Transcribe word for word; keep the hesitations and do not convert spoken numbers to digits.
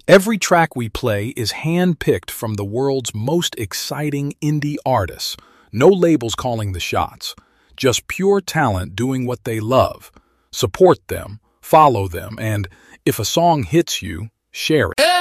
Every track we play is hand-picked from the world's most exciting indie artists. No labels calling the shots. Just pure talent doing what they love. Support them, follow them, and if a song hits you, share it.